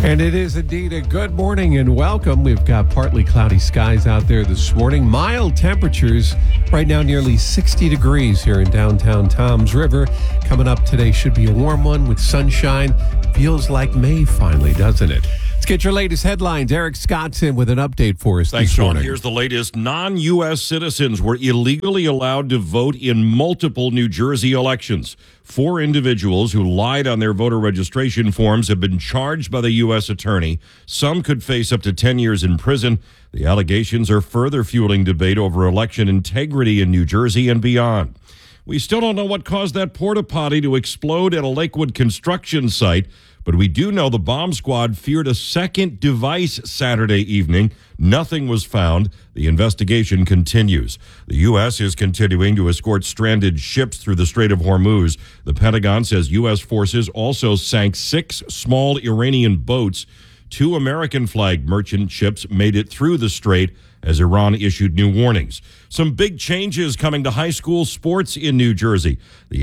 And it is indeed a good morning and welcome. We've got partly cloudy skies out there this morning. Mild temperatures right now, nearly 60 degrees here in downtown Toms River. Coming up today should be a warm one with sunshine. Feels like May finally, doesn't it? Let's get your latest headlines. Eric Scott's in with an update for us Thanks, this morning. Sean. Here's the latest. Non-U.S. citizens were illegally allowed to vote in multiple New Jersey elections. 4 individuals who lied on their voter registration forms have been charged by the U.S. attorney. Some could face up to 10 years in prison. The allegations are further fueling debate over election integrity in New Jersey and beyond. We still don't know what caused that porta potty to explode at a Lakewood construction site, but we do know the bomb squad feared a second device Saturday evening. Nothing was found. The investigation continues. The U.S. is continuing to escort stranded ships through the Strait of Hormuz. The Pentagon says U.S. forces also sank 6 small Iranian boats. 2 American-flagged merchant ships made it through the strait as Iran issued new warnings. Some big changes coming to high school sports in New Jersey. The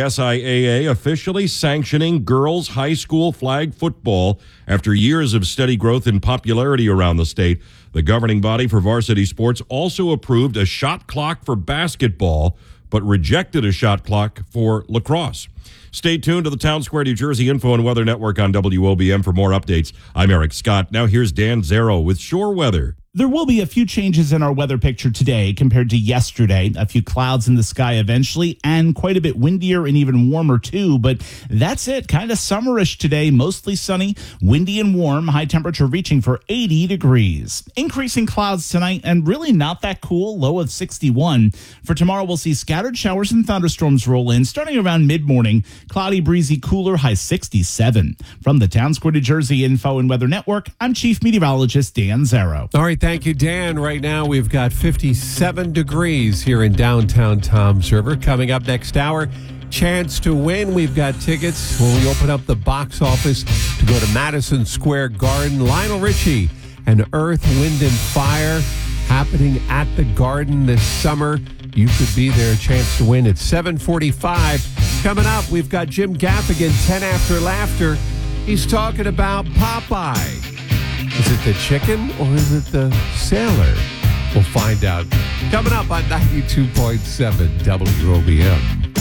NJSIAA officially sanctioning girls' high school flag football after years of steady growth in popularity around the state. The governing body for varsity sports also approved a shot clock for basketball, but rejected a shot clock for lacrosse. Stay tuned to the Town Square, New Jersey Info and Weather Network on WOBM for more updates. I'm Eric Scott. Now here's Dan Zero with Shore Weather. There will be a few changes in our weather picture today compared to yesterday. A few clouds in the sky eventually, and quite a bit windier and even warmer too. But that's it. Kind of summerish today. Mostly sunny, windy and warm. High temperature reaching for 80 degrees. Increasing clouds tonight and really not that cool. Low of 61. For tomorrow, we'll see scattered showers and thunderstorms roll in starting around mid-morning. Cloudy, breezy, cooler, high 67. From the Town Square, New Jersey Info and Weather Network, I'm Chief Meteorologist Dan Zero. All right. Thank you, Dan. Right now, we've got 57 degrees here in downtown Toms River. Coming up next hour, chance to win. We've got tickets when we open up the box office to go to Madison Square Garden. Lionel Richie and Earth, Wind and Fire happening at the Garden this summer. You could be there. Chance to win at 7:45. Coming up, we've got Jim Gaffigan, 10 After Laughter. He's talking about Popeye. Is it the chicken or is it the sailor? We'll find out. Coming up on 92.7 WOBM.